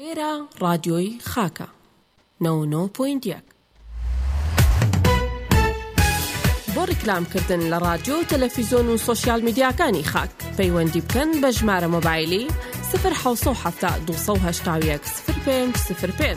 ئێرە ڕادیۆی خاکە 99.1 بۆ ڕیکلامکردن لە ڕادیۆ و تەلەڤیزۆن و سۆشیال میدیاکانی خاک پەیوەندی بکەن بە ژمارە مۆبایلی 070 281 0505.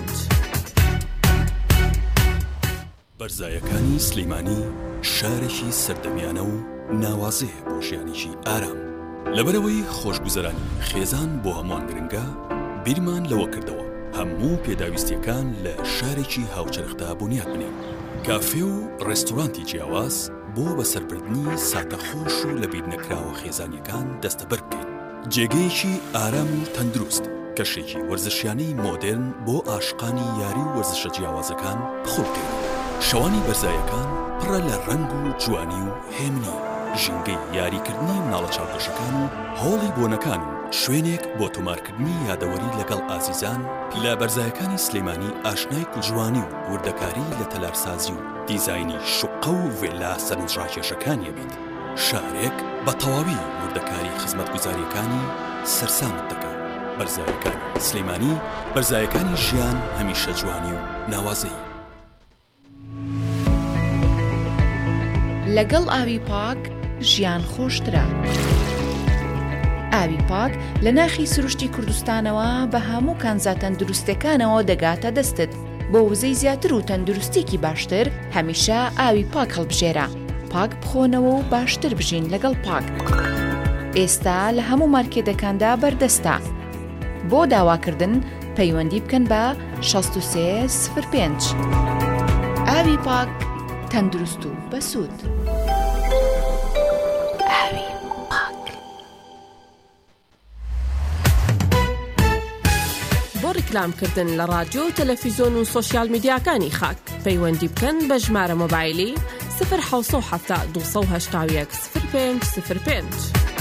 بەرزایەکانی سلەیمانی شارێکی سەردەمیانە و ناوازەیە بۆ ژیانێکی ئارام. لەبەرەوەی خۆشگوزەرانی خێزان بۆ هەمووان گرنگە، بیرمان لەوە کردەوە هەموو پێداویستیەکان لە شارێکی هاوچەرخدا بنیاد بنێن. کافێ و ڕێستۆرانتی جیاواز بۆ بەسەربردنی ساتەخۆش و لە بیر نەکراوە خێزانیەکان دەستەبەر بکەین. جێگەیەکی ئارام و تەندروست، کەشێکی وەرزشیانەی مۆدێرن بۆ عاشقانی یاری و وەرزشە جیاوازەکان بخۆ بکەین. شەوانی بەرزایەکان پڕە لە ڕەنگ و جوانی و هێمنی، ژینگەی یاریکردنی مناڵە چاوپۆشەکان و هۆڵی بۆنەکان و شوێنێک بۆ تۆمارکردنی یادەوەری لەگەڵ ئازیزان. لە بەرزایەکانی سلەیمانی ئاشنای کوجوانی و وردەکاری لە تەلارسازی و دیزاینی شوقە و ڤێلا سەرنجڕاکێشەکانیە بێت. شارێک بە تەواوی وردەکاری خزمەتگوزاریەکانی سەرسامت دەکات. بەرزایەکانی سلەیمانی، بەرزایەکانی ژیان هەمیشە جوانی و ناوازەی. لەگەڵ ئاوی پاک ژیان خۆشترە. ئاوی پاک لە ناخی سروشتی کوردستانەوە بە هەموو کانزا تەندروستەکانەوە دەگاتە دەستت. بۆ وزەی زیاتر و تەندروستێکی باشتر هەمیشە ئاوی پاک هەڵبژێرە. پاک بخۆنەوە و باشتر بژین لەگەڵ پاک. ئێستا لە هەموو مارکێتەکاندا بەردەستە. بۆ داواکردن پەیوەندی بکەن بە 6305. ئاوی پاک، تەندروست و بەسوود. ئاوی پاک. بۆ ڕیکلامکردن لە ڕادیۆ و تەلەڤیزۆن و سۆشیال میدیاکانی خاک پەیوەندی بکەن بە ژمارە مۆبایلی 070 281 0505.